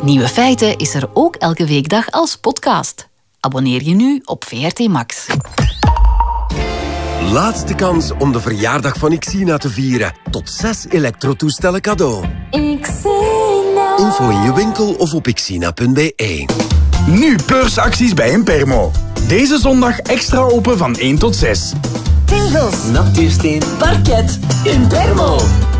Nieuwe Feiten is er ook elke weekdag als podcast. Abonneer je nu op VRT Max. Laatste kans om de verjaardag van Xina te vieren. Tot 6 elektrotoestellen cadeau. Xina. Info in je winkel of op xina.be. Nu beursacties bij Impermo. Deze zondag extra open van 1 tot 6. Tegels. Natuursteen. Parket. Impermo.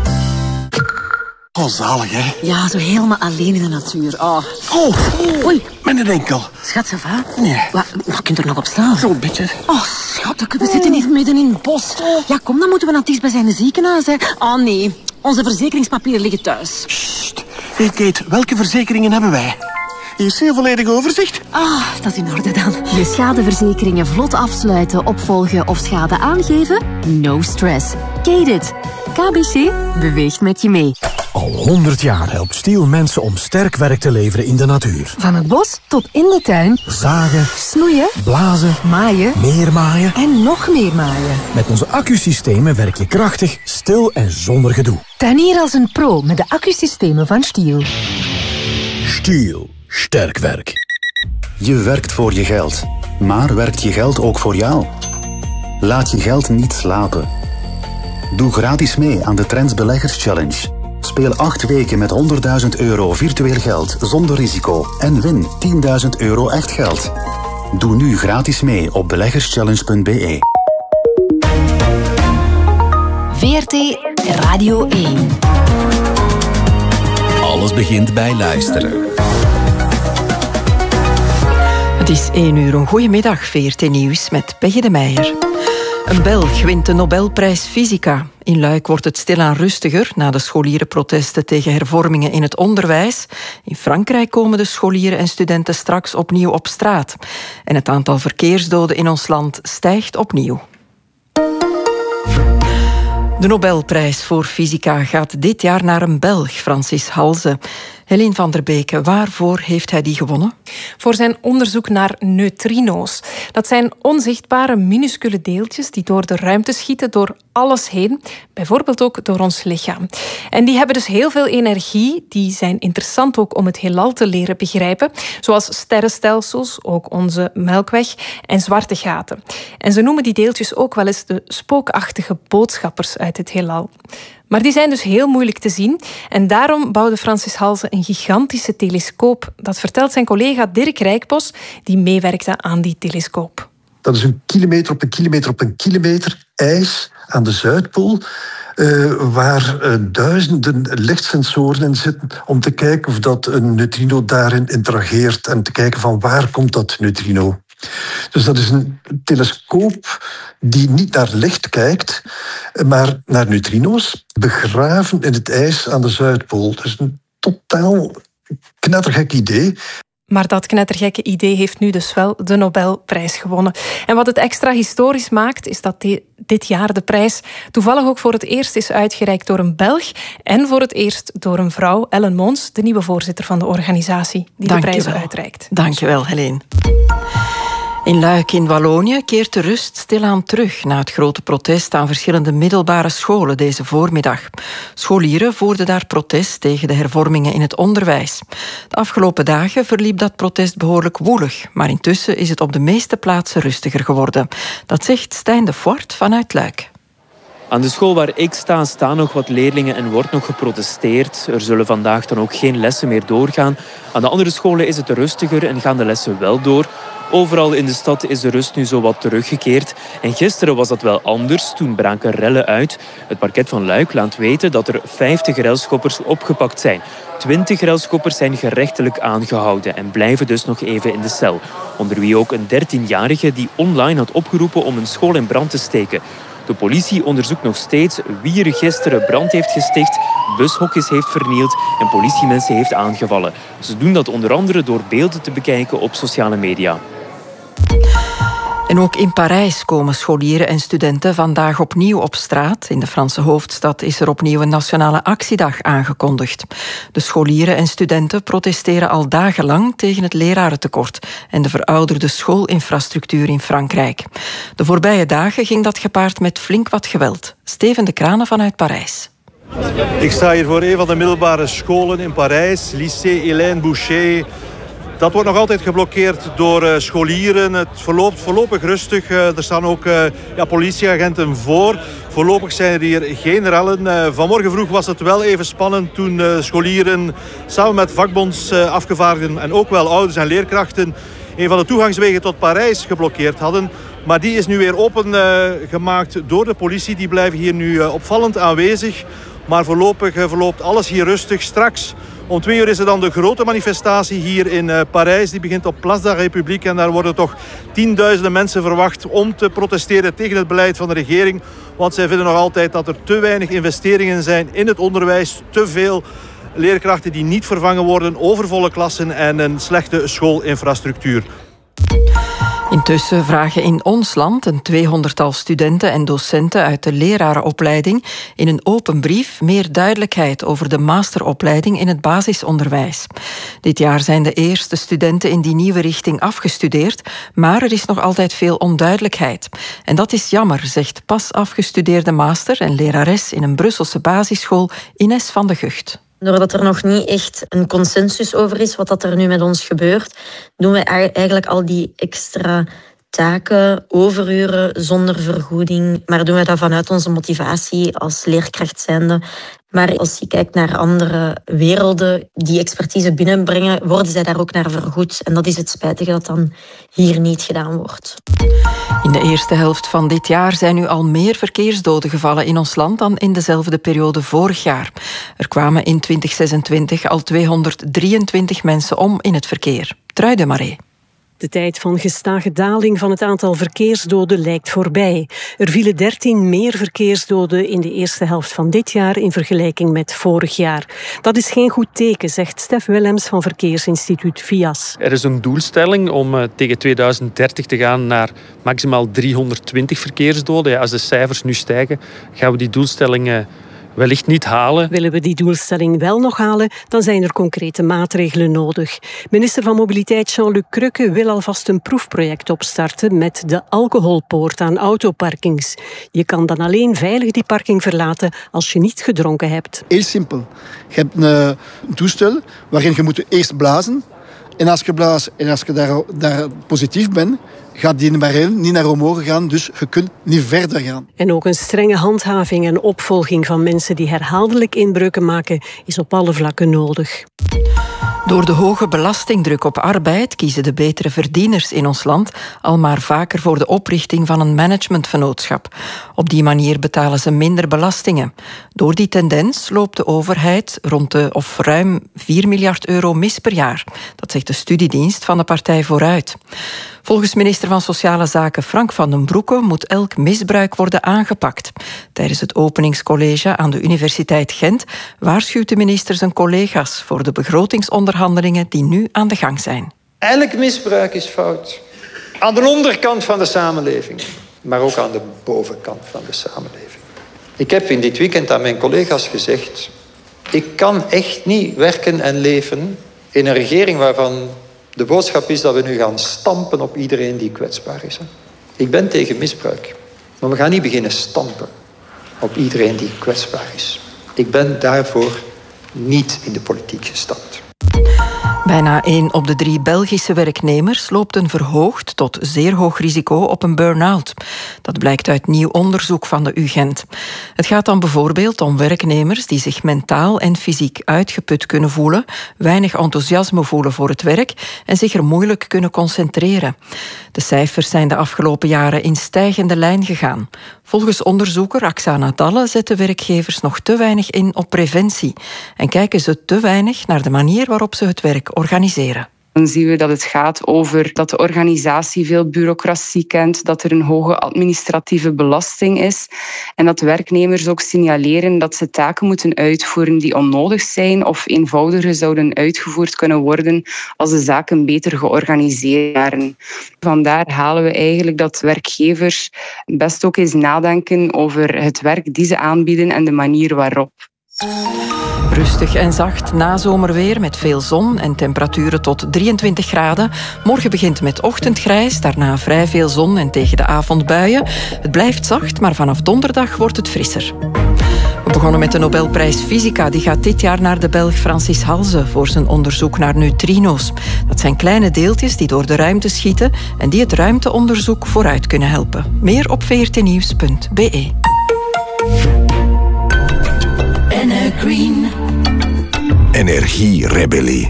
Oh, zalig, hè? Ja, zo helemaal alleen in de natuur. Oh. Oei, mijn enkel. Schat, ça va? Nee. Wat kunt er nog op staan? Zo'n beetje. Oh, schat, we zitten hier midden in het bos. Ja, kom, dan moeten we naar het dichtstbijzijnde ziekenhuis, hè. Oh, nee. Onze verzekeringspapieren liggen thuis. Sst. Hey, Kate, welke verzekeringen hebben wij? Hier is heel volledig overzicht. Dat is in orde dan. Je schadeverzekeringen vlot afsluiten, opvolgen of schade aangeven? No stress. Kate it. KBC beweegt met je mee. Al 100 jaar helpt Stiel mensen om sterk werk te leveren in de natuur. Van het bos tot in de tuin. Zagen, Snoeien, blazen, maaien, meer maaien. en nog meer maaien. Met onze accusystemen werk je krachtig, stil en zonder gedoe. Tuinier als een pro met de accusystemen van Stiel. Stiel. Sterk werk. Je werkt voor je geld, maar werkt je geld ook voor jou? Laat je geld niet slapen. Doe gratis mee aan de Trends Beleggers Challenge. Speel 8 weken met €100.000 virtueel geld zonder risico en win €10.000 echt geld. Doe nu gratis mee op beleggerschallenge.be. VRT Radio 1. Alles begint bij luisteren. Het is 1 uur. Een goedemiddag, VRT Nieuws met Peggy de Meijer. Een Belg wint de Nobelprijs Fysica. In Luik wordt het stilaan rustiger na de scholierenprotesten tegen hervormingen in het onderwijs. In Frankrijk komen de scholieren en studenten straks opnieuw op straat. En het aantal verkeersdoden in ons land stijgt opnieuw. De Nobelprijs voor Fysica gaat dit jaar naar een Belg, Francis Halse. Helene van der Beke, waarvoor heeft hij die gewonnen? Voor zijn onderzoek naar neutrino's. Dat zijn onzichtbare, minuscule deeltjes die door de ruimte schieten, door alles heen. Bijvoorbeeld ook door ons lichaam. En die hebben dus heel veel energie. Die zijn interessant ook om het heelal te leren begrijpen. Zoals sterrenstelsels, ook onze Melkweg en zwarte gaten. En ze noemen die deeltjes ook wel eens de spookachtige boodschappers uit het heelal. Maar die zijn dus heel moeilijk te zien. En daarom bouwde Francis Halse een gigantische telescoop. Dat vertelt zijn collega Dirk Rijkbos, die meewerkte aan die telescoop. Dat is een kilometer op een kilometer op een kilometer ijs aan de Zuidpool, waar duizenden lichtsensoren in zitten om te kijken of dat een neutrino daarin interageert en te kijken van waar komt dat neutrino. Dus dat is een telescoop die niet naar licht kijkt, maar naar neutrino's, begraven in het ijs aan de Zuidpool. Dat is een totaal knettergek idee. Maar dat knettergekke idee heeft nu dus wel de Nobelprijs gewonnen. En wat het extra historisch maakt, is dat dit jaar de prijs toevallig ook voor het eerst is uitgereikt door een Belg en voor het eerst door een vrouw, Ellen Mons, de nieuwe voorzitter van de organisatie die de prijzen uitreikt. Dankjewel, Helene. In Luik in Wallonië keert de rust stilaan terug na het grote protest aan verschillende middelbare scholen deze voormiddag. Scholieren voerden daar protest tegen de hervormingen in het onderwijs. De afgelopen dagen verliep dat protest behoorlijk woelig, maar intussen is het op de meeste plaatsen rustiger geworden. Dat zegt Stijn de Voort vanuit Luik. Aan de school waar ik sta, staan nog wat leerlingen en wordt nog geprotesteerd. Er zullen vandaag dan ook geen lessen meer doorgaan. Aan de andere scholen is het rustiger en gaan de lessen wel door. Overal in de stad is de rust nu zo wat teruggekeerd. En gisteren was dat wel anders. Toen braken rellen uit. Het parket van Luik laat weten dat er 50 relschoppers opgepakt zijn. 20 relschoppers zijn gerechtelijk aangehouden en blijven dus nog even in de cel. Onder wie ook een 13-jarige die online had opgeroepen om een school in brand te steken. De politie onderzoekt nog steeds wie er gisteren brand heeft gesticht, bushokjes heeft vernield en politiemensen heeft aangevallen. Ze doen dat onder andere door beelden te bekijken op sociale media. En ook in Parijs komen scholieren en studenten vandaag opnieuw op straat. In de Franse hoofdstad is er opnieuw een nationale actiedag aangekondigd. De scholieren en studenten protesteren al dagenlang tegen het lerarentekort en de verouderde schoolinfrastructuur in Frankrijk. De voorbije dagen ging dat gepaard met flink wat geweld. Steven de Kranen vanuit Parijs. Ik sta hier voor een van de middelbare scholen in Parijs, lycée Hélène Boucher. Dat wordt nog altijd geblokkeerd door scholieren. Het verloopt voorlopig rustig. Er staan ook politieagenten voor. Voorlopig zijn er hier geen rellen. Vanmorgen vroeg was het wel even spannend toen scholieren samen met vakbondsafgevaardigden en ook wel ouders en leerkrachten een van de toegangswegen tot Parijs geblokkeerd hadden. Maar die is nu weer opengemaakt door de politie. Die blijven hier nu opvallend aanwezig. Maar voorlopig verloopt alles hier rustig. Straks om 2 uur is er dan de grote manifestatie hier in Parijs. Die begint op Place de la République. En daar worden toch tienduizenden mensen verwacht om te protesteren tegen het beleid van de regering. Want zij vinden nog altijd dat er te weinig investeringen zijn in het onderwijs. Te veel leerkrachten die niet vervangen worden, overvolle klassen en een slechte schoolinfrastructuur. Intussen vragen in ons land een 200-tal studenten en docenten uit de lerarenopleiding in een open brief meer duidelijkheid over de masteropleiding in het basisonderwijs. Dit jaar zijn de eerste studenten in die nieuwe richting afgestudeerd, maar er is nog altijd veel onduidelijkheid. En dat is jammer, zegt pas afgestudeerde master en lerares in een Brusselse basisschool Ines van de Gucht. Doordat er nog niet echt een consensus over is wat er nu met ons gebeurt, doen we eigenlijk al die extra taken, overuren zonder vergoeding. Maar doen we dat vanuit onze motivatie als leerkracht zijnde. Maar als je kijkt naar andere werelden die expertise binnenbrengen, worden zij daar ook naar vergoed. En dat is het spijtige dat dan hier niet gedaan wordt. In de eerste helft van dit jaar zijn nu al meer verkeersdoden gevallen in ons land dan in dezelfde periode vorig jaar. Er kwamen in 2026 al 223 mensen om in het verkeer. Trui de Marais. De tijd van gestage daling van het aantal verkeersdoden lijkt voorbij. Er vielen 13 meer verkeersdoden in de eerste helft van dit jaar in vergelijking met vorig jaar. Dat is geen goed teken, zegt Stef Willems van Verkeersinstituut VIAS. Er is een doelstelling om tegen 2030 te gaan naar maximaal 320 verkeersdoden. Ja, als de cijfers nu stijgen, gaan we die doelstelling wellicht niet halen. Willen we die doelstelling wel nog halen, dan zijn er concrete maatregelen nodig. Minister van Mobiliteit Jean-Luc Crukke wil alvast een proefproject opstarten met de alcoholpoort aan autoparkings. Je kan dan alleen veilig die parking verlaten als je niet gedronken hebt. Heel simpel. Je hebt een toestel waarin je moet eerst blazen. En als je blaast en als je daar positief bent, gaat die barrel niet naar omhoog gaan, dus je kunt niet verder gaan. En ook een strenge handhaving en opvolging van mensen die herhaaldelijk inbreuken maken is op alle vlakken nodig. Door de hoge belastingdruk op arbeid kiezen de betere verdieners in ons land al maar vaker voor de oprichting van een managementvennootschap. Op die manier betalen ze minder belastingen. Door die tendens loopt de overheid ruim 4 miljard euro mis per jaar. Dat zegt de studiedienst van de partij Vooruit. Volgens minister van Sociale Zaken Frank van den Broeke moet elk misbruik worden aangepakt. Tijdens het openingscollege aan de Universiteit Gent waarschuwt de minister zijn collega's voor de begrotingsonderhandelingen die nu aan de gang zijn. Elk misbruik is fout. Aan de onderkant van de samenleving, maar ook aan de bovenkant van de samenleving. Ik heb in dit weekend aan mijn collega's gezegd, ik kan echt niet werken en leven in een regering waarvan de boodschap is dat we nu gaan stampen op iedereen die kwetsbaar is. Ik ben tegen misbruik. Maar we gaan niet beginnen stampen op iedereen die kwetsbaar is. Ik ben daarvoor niet in de politiek gestapt. Bijna 1 op de 3 Belgische werknemers loopt een verhoogd tot zeer hoog risico op een burn-out. Dat blijkt uit nieuw onderzoek van de UGent. Het gaat dan bijvoorbeeld om werknemers die zich mentaal en fysiek uitgeput kunnen voelen, weinig enthousiasme voelen voor het werk en zich er moeilijk kunnen concentreren. De cijfers zijn de afgelopen jaren in stijgende lijn gegaan. Volgens onderzoeker Aksana Dalle zetten werkgevers nog te weinig in op preventie en kijken ze te weinig naar de manier waarop ze het werk organiseren. Dan zien we dat het gaat over dat de organisatie veel bureaucratie kent, dat er een hoge administratieve belasting is en dat werknemers ook signaleren dat ze taken moeten uitvoeren die onnodig zijn of eenvoudiger zouden uitgevoerd kunnen worden als de zaken beter georganiseerd waren. Vandaar halen we eigenlijk dat werkgevers best ook eens nadenken over het werk die ze aanbieden en de manier waarop. Rustig en zacht nazomerweer met veel zon en temperaturen tot 23 graden. Morgen begint met ochtendgrijs, daarna vrij veel zon en tegen de avond buien. Het blijft zacht, maar vanaf donderdag wordt het frisser. We begonnen met de Nobelprijs Fysica. Die gaat dit jaar naar de Belg Francis Halse voor zijn onderzoek naar neutrino's. Dat zijn kleine deeltjes die door de ruimte schieten en die het ruimteonderzoek vooruit kunnen helpen. Meer op vrtnieuws.be. Green. Energierebellie.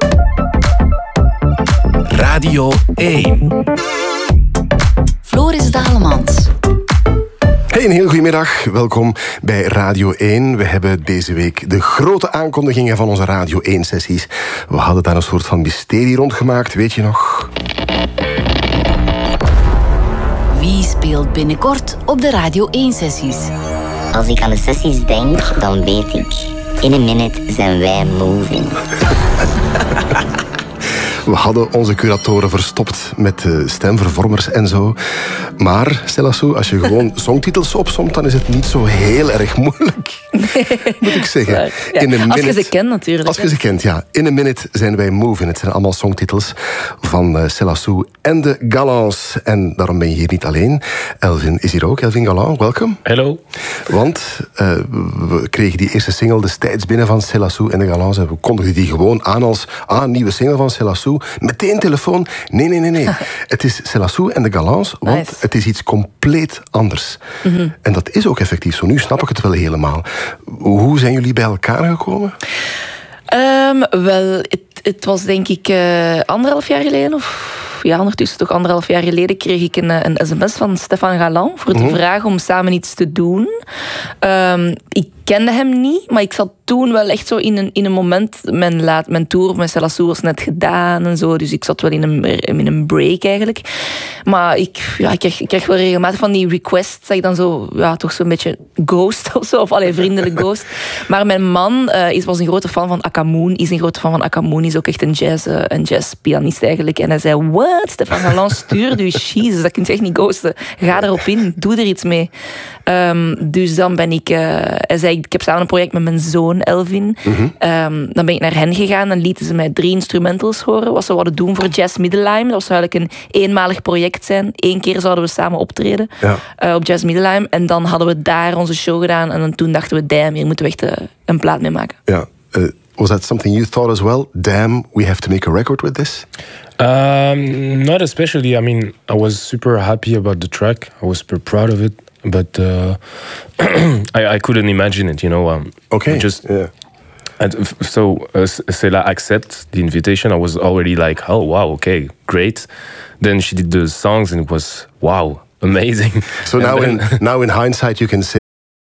Radio 1. Floris Dalemans. Hey, een heel goedemiddag. Welkom bij Radio 1. We hebben deze week de grote aankondigingen van onze Radio 1-sessies. We hadden daar een soort van mysterie rondgemaakt, weet je nog? Wie speelt binnenkort op de Radio 1-sessies? Als ik aan de sessies denk, dan weet ik... In a minute zijn wij moving. We hadden onze curatoren verstopt met stemvervormers en zo. Maar, Selassou, als je gewoon songtitels opsomt, dan is het niet zo heel erg moeilijk. Moet ik zeggen. Ja, In a minute, als je ze kent natuurlijk. Als je ze kent, ja. In a minute zijn wij moving. Het zijn allemaal songtitels van Selassou en de Galants. En daarom ben je hier niet alleen. Elvin is hier ook. Elvin Galant, welkom. Hallo. Want we kregen die eerste single destijds binnen van Selassou en de Galants. En we kondigden die gewoon aan als nieuwe single van Selassou. Meteen telefoon. Nee. Het is Selassou en de Galants, want het is iets compleet anders. Mm-hmm. En dat is ook effectief zo. Nu snap ik het wel helemaal. Hoe zijn jullie bij elkaar gekomen? Wel, het was denk ik 1,5 jaar geleden, of ja, ondertussen toch 1,5 jaar geleden, kreeg ik een sms van Stefan Galland voor de vraag om samen iets te doen. Ik kende hem niet, maar ik zat toen wel echt zo in een moment, mijn tour met Selassou was net gedaan en zo, dus ik zat wel in een break eigenlijk. Maar ik kreeg wel regelmatig van die requests, dat ik dan zo, ja, toch zo'n beetje ghost of zo, of vriendelijk ghost. Maar mijn man was een grote fan van Akamoon, is ook echt een jazzpianist eigenlijk. En hij zei, what? Stefan Galland stuurde u, jezus, dat kun je echt niet ghosten. Ga erop in, doe er iets mee. Dus dan ben ik, hij zei, ik heb samen een project met mijn zoon Elvin. Mm-hmm. Dan ben ik naar hen gegaan en lieten ze mij 3 instrumentals horen, wat ze wilden doen voor Jazz Middelheim. Dat zou eigenlijk een eenmalig project zijn. 1 keer zouden we samen optreden op Jazz Middelheim. En dan hadden we daar onze show gedaan en dan toen dachten we, damn, hier moeten we echt een plaat mee maken. Ja, was that something you thought as well? Damn, we have to make a record with this? Not especially. I mean, I was super happy about the track. I was super proud of it. But I couldn't imagine it, you know. Okay. And so Sela accepted the invitation. I was already like, oh wow, okay, great. Then she did the songs and it was wow, amazing. So now in hindsight you can say,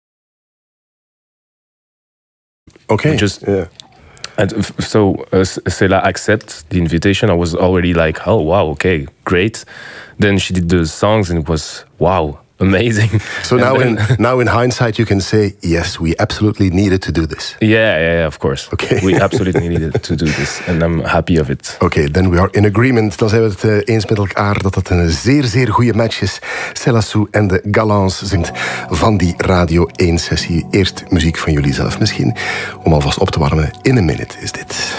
okay, And so Sela accepted the invitation. I was already like, oh wow, okay, great. Then she did the songs and it was wow, amazing. So now in hindsight you can say, yes, we absolutely needed to do this. Yeah, of course. Okay. We absolutely needed to do this. And I'm happy of it. Okay, then we are in agreement. Dan zijn we het eens met elkaar dat het een zeer, zeer goede match is. Selassou en de Galants zingt van die Radio 1-sessie. Eerst muziek van jullie zelf misschien, om alvast op te warmen. In a minute is dit.